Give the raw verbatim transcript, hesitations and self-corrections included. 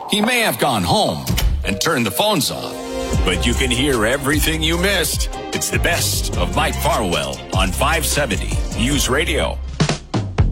He may have gone home and turned the phones off, but you can hear everything you missed. It's the best of Mike Farwell on five seventy News Radio.